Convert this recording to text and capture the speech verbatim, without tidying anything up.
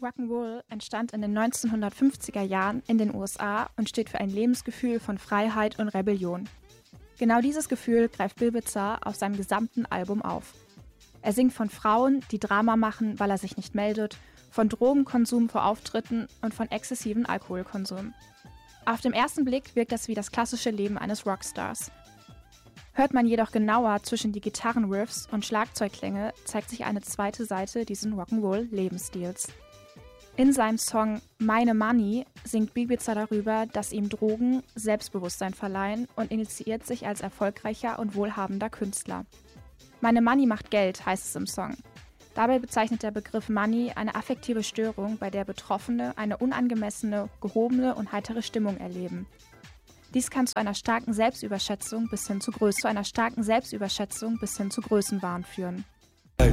Rock'n'Roll entstand in den neunzehnhundertfünfziger Jahren in den U S A und steht für ein Lebensgefühl von Freiheit und Rebellion. Genau dieses Gefühl greift Bill Bitzer auf seinem gesamten Album auf. Er singt von Frauen, die Drama machen, weil er sich nicht meldet, von Drogenkonsum vor Auftritten und von exzessiven Alkoholkonsum. Auf den ersten Blick wirkt das wie das klassische Leben eines Rockstars. Hört man jedoch genauer zwischen die Gitarrenriffs und Schlagzeugklänge, zeigt sich eine zweite Seite dieses Rock'n'Roll-Lebensstils. In seinem Song Meine Money singt Bill Bitzer darüber, dass ihm Drogen Selbstbewusstsein verleihen und initiiert sich als erfolgreicher und wohlhabender Künstler. Meine Money macht Geld, heißt es im Song. Dabei bezeichnet der Begriff Money eine affektive Störung, bei der Betroffene eine unangemessene, gehobene und heitere Stimmung erleben. Dies kann zu einer starken Selbstüberschätzung bis hin zu Größ- zu einer starken Selbstüberschätzung bis hin zu Größenwahn führen.